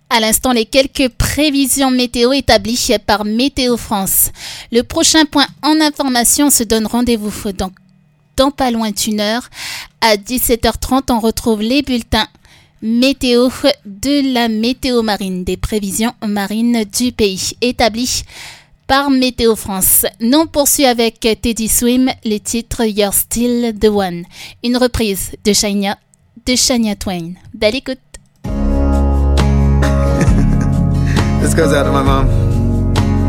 À l'instant, les quelques prévisions météo établies par Météo France. Le prochain point en information se donne rendez-vous dans pas loin d'une heure. À 17h30, on retrouve les bulletins météo de la météo marine, des prévisions marines du pays établies par Météo France. Nous on poursuit avec Teddy Swim, le titre You're Still the One, une reprise de Shania Twain. Belle écoute. This goes out to my mom.